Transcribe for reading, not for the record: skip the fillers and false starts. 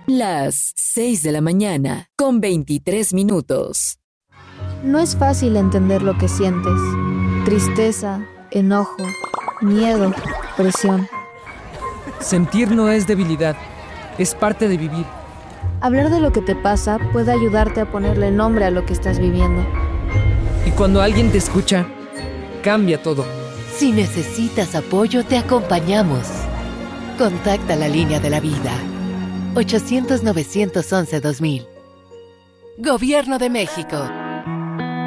Las 6 de la mañana, con 23 minutos. No es fácil entender lo que sientes. Tristeza, enojo, miedo, presión. Sentir no es debilidad, es parte de vivir. Hablar de lo que te pasa puede ayudarte a ponerle nombre a lo que estás viviendo. Y cuando alguien te escucha, cambia todo. Si necesitas apoyo, te acompañamos. Contacta la línea de la vida. 800-911-2000. Gobierno de México.